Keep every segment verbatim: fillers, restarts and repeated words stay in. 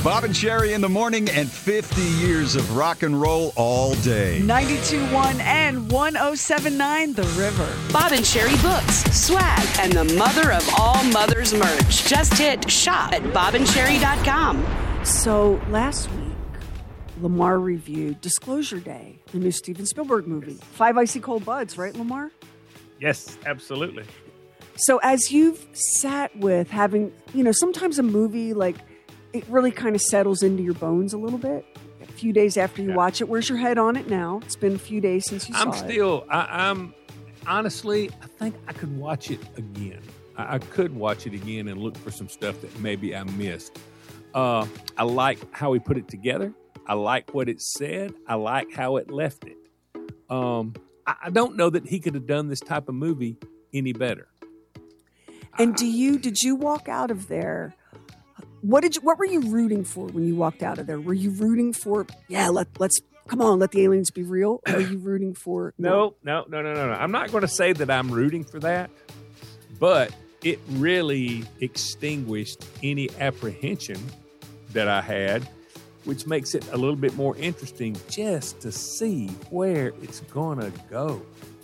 Bob and Sherry in the morning and fifty years of rock and roll all day. ninety-two point one and one oh seven point nine The River. Bob and Sherry books, swag, and the mother of all mothers merch. Just hit shop at bob and sherry dot com. So last week, Lamar reviewed Disclosure Day, the new Steven Spielberg movie. Five Icy Cold Buds, right, Lamar? Yes, absolutely. So as you've sat with having, you know, sometimes a movie, like, it really kind of settles into your bones a little bit. A few days after you Yeah. watch it, where's your head on it now? It's been a few days since you I'm saw it. still, I, I'm, honestly, I think I could watch it again. I, I could watch it again and look for some stuff that maybe I missed. Uh, I like how he put it together. I like what it said. I like how it left it. Um, I, I don't know that he could have done this type of movie any better. And do you, did you walk out of there? What did you, what were you rooting for when you walked out of there? Were you rooting for, yeah, let, let's, come on, let the aliens be real? Or are you rooting for? No, no, no, no, no, no. I'm not going to say that I'm rooting for that, but it really extinguished any apprehension that I had, which makes it a little bit more interesting just to see where it's going to go.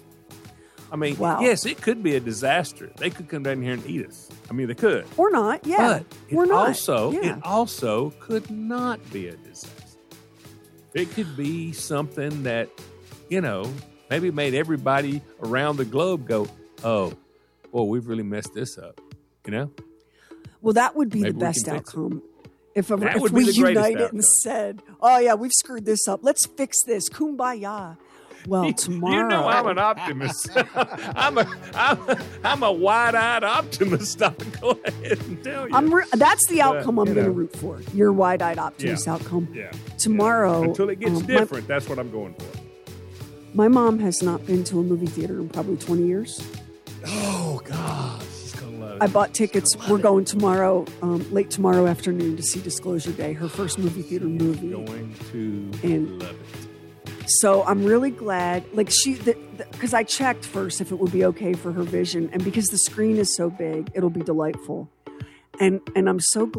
I mean, Wow. yes, it could be a disaster. They could come down here and eat us. I mean, they could. Or not, yeah. But it or not. also, yeah. it also could not be a disaster. It could be something that, you know, maybe made everybody around the globe go, oh, boy, we've really messed this up, you know? Well, that would be Maybe the we best can fix it. outcome. If, a, That if would we be the greatest united and outcome. said, oh, yeah, we've screwed this up. Let's fix this. Kumbaya. Well, tomorrow. You know I'm an optimist. I'm a I'm, I'm a wide-eyed optimist. I'll go ahead and tell you. I'm re- that's the But, outcome I'm you going to know. root for. Your wide-eyed optimist Yeah. outcome. yeah. Tomorrow. Until it gets um, my- different, that's what I'm going for. My mom has not been to a movie theater in probably twenty years. Oh, God. She's going to love it. I bought tickets. We're going tomorrow, um, late tomorrow afternoon to see Disclosure Day, her first movie theater movie. Going to And- love it. So I'm really glad, like she, because I checked first if it would be okay for her vision, and because the screen is so big, it'll be delightful. And and I'm so glad.